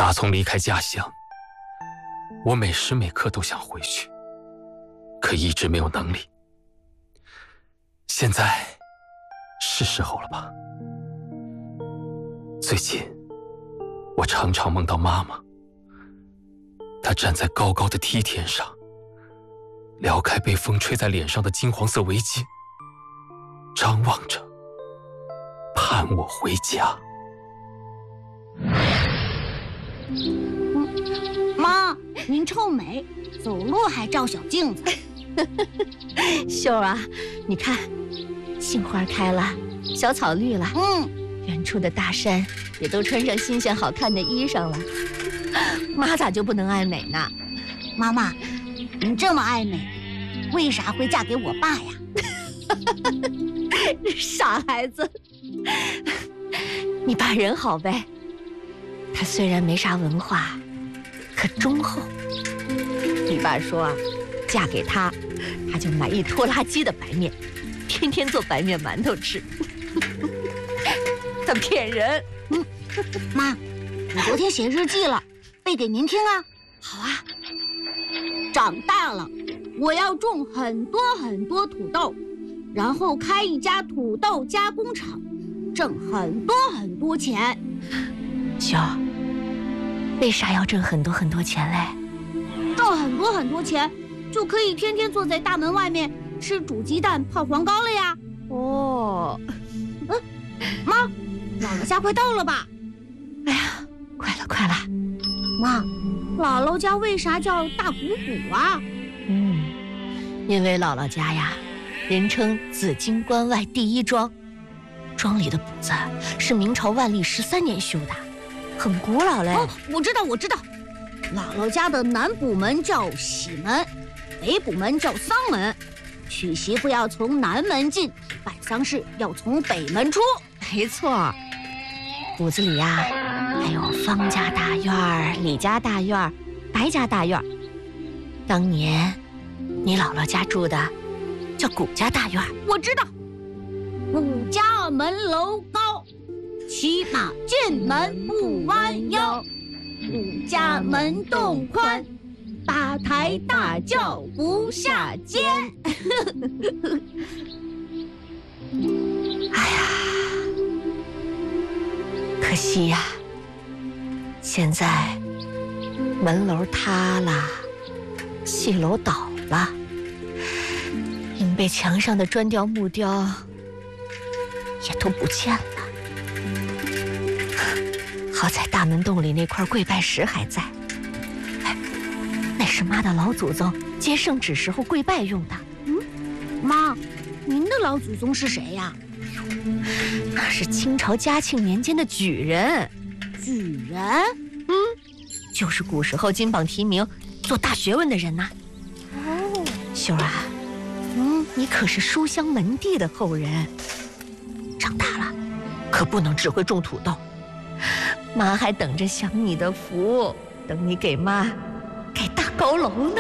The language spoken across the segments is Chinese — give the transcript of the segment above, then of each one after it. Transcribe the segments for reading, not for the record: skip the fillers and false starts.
打从离开家乡，我每时每刻都想回去，可一直没有能力。现在是时候了吧？最近我常常梦到妈妈，她站在高高的梯田上，撩开被风吹在脸上的金黄色围巾，张望着盼我回家。 妈，您臭美，走路还照小镜子。 秀儿啊，你看，杏花开了，小草绿了，远处的大山也都穿上新鲜好看的衣裳了。妈咋就不能爱美呢？ 妈妈，您这么爱美，为啥会嫁给我爸呀？ 傻孩子，你爸人好呗。他虽然没啥文化，可忠厚。你爸说啊，嫁给他，他就买一拖拉机的白面，天天做白面馒头吃。他骗人。 妈，我昨天写日记了，背给您听啊。 好啊。 长大了，我要种很多很多土豆，然后开一家土豆加工厂，挣很多很多钱。 秀，为啥要挣很多很多钱嘞？ 挣很多很多钱，就可以天天坐在大门外面吃煮鸡蛋泡黄糕了呀。 哦， 妈，姥姥家快到了吧？ 哎呀，快了快了。 妈，姥姥家为啥叫大鼓鼓啊？ 因为姥姥家呀，人称紫荆关外第一庄，庄里的补子是明朝万历13年修的，很古老嘞。 哦，我知道。姥姥家的南补门叫喜门，北补门叫丧门，娶媳妇要从南门进，办丧事要从北门出。 没错，补子里呀，还有方家大院、李家大院、白家大院。当年你姥姥家住的叫谷家大院。 我知道，谷家门楼高，骑马进门不弯腰。谷家门洞宽，八抬大轿不下肩。 哎呀，可惜呀，现在门楼塌了，戏楼倒了，硬被墙上的砖雕木雕也都不见了。好在大门洞里那块跪拜石还在，那是妈的老祖宗接圣旨时候跪拜用的。 妈，您的老祖宗是谁呀？ 那是清朝嘉庆年间的举人。 举人？ 就是古时候金榜题名、做大学问的人呐。哦，秀儿啊，你可是书香门第的后人，长大了可不能只会种土豆。妈还等着享你的福，等你给妈盖大高楼呢。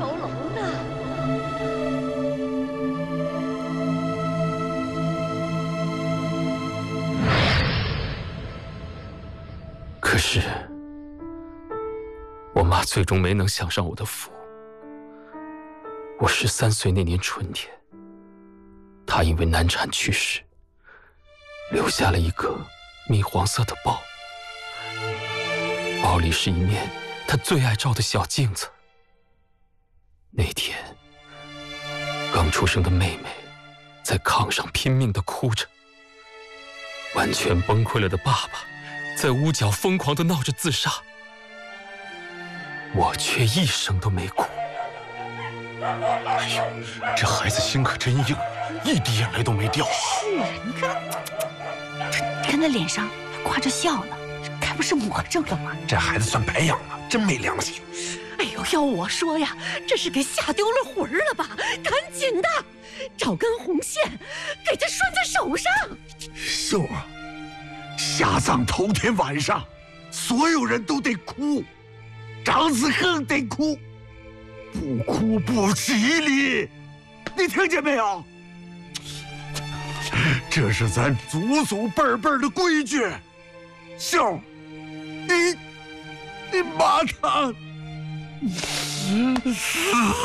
可是我妈最终没能享上我的福。我13岁那年春天，她因为难产去世，留下了一个米黄色的包，包里是一面她最爱照的小镜子。那天，刚出生的妹妹在炕上拼命地哭着，完全崩溃了的爸爸在屋角疯狂地闹着自杀，我却一声都没哭。 哎呦，这孩子心可真硬，一滴眼泪都没掉。 是啊，你看那脸上还挂着笑呢，该不是魔怔了吗？ 这孩子算白养了，真没良心。 哎呦，要我说呀，这是给吓丢了魂儿了吧？赶紧的，找根红线，给他拴在手上。 秀儿，下葬头天晚上，所有人都得哭，长子更得哭，不哭不吉利，你听见没有？这是咱祖祖辈辈的规矩。秀儿， 把他死